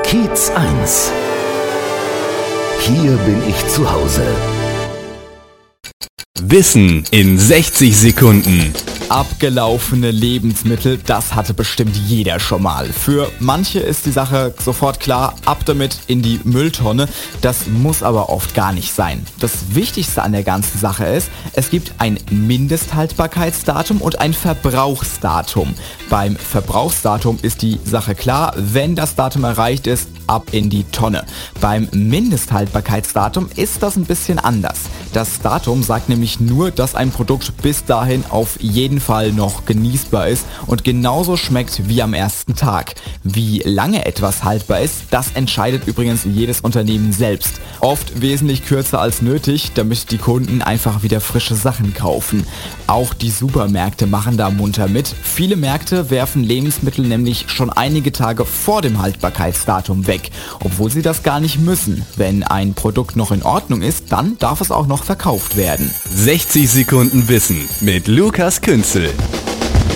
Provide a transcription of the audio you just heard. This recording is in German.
Kiez 1. Hier bin ich zu Hause. Wissen in 60 Sekunden. Abgelaufene Lebensmittel, das hatte bestimmt jeder schon mal. Für manche ist die Sache sofort klar, ab damit in die Mülltonne. Das muss aber oft gar nicht sein. Das Wichtigste an der ganzen Sache ist, es gibt ein Mindesthaltbarkeitsdatum und ein Verbrauchsdatum. Beim Verbrauchsdatum ist die Sache klar, wenn das Datum erreicht ist, ab in die Tonne. Beim Mindesthaltbarkeitsdatum ist das ein bisschen anders. Das Datum sagt nämlich nur, dass ein Produkt bis dahin auf jeden Fall noch genießbar ist und genauso schmeckt wie am ersten Tag. Wie lange etwas haltbar ist, das entscheidet übrigens jedes Unternehmen selbst. Oft wesentlich kürzer als nötig, damit die Kunden einfach wieder frische Sachen kaufen. Auch die Supermärkte machen da munter mit. Viele Märkte werfen Lebensmittel nämlich schon einige Tage vor dem Haltbarkeitsdatum weg, obwohl sie das gar nicht müssen. Wenn ein Produkt noch in Ordnung ist, dann darf es auch noch verkauft werden. 60 Sekunden Wissen mit Lukas Künzel.